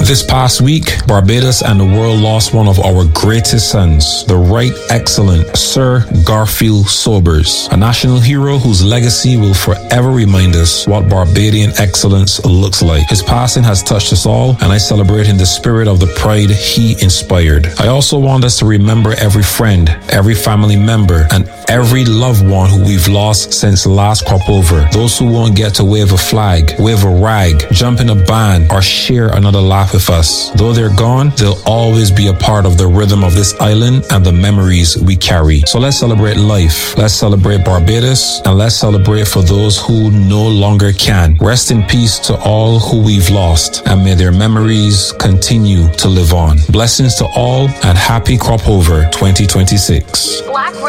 This past week, Barbados and the world lost one of our greatest sons, the Right Excellent Sir Garfield Sobers, a national hero whose legacy will forever remind us what Barbadian excellence looks like. His passing has touched us all, and I celebrate in the spirit of the pride he inspired. I also want us to remember every friend, every family member, and every loved one who we've lost since last crop over. Those who won't get to wave a flag, wave a rag, jump in a band, or share another laugh with us. Though they're gone, they'll always be a part of the rhythm of this island and the memories we carry. So let's celebrate life. Let's celebrate Barbados, and let's celebrate for those who no longer can. Rest in peace to all who we've lost, and may their memories continue to live on. Blessings to all, and happy crop over 2026.